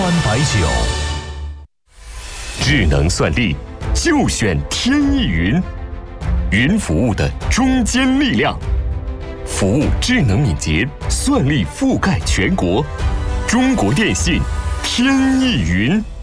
端白酒。 智能算力就选天翼云，云服务的中坚力量，服务智能敏捷，算力覆盖全国。中国电信天翼云。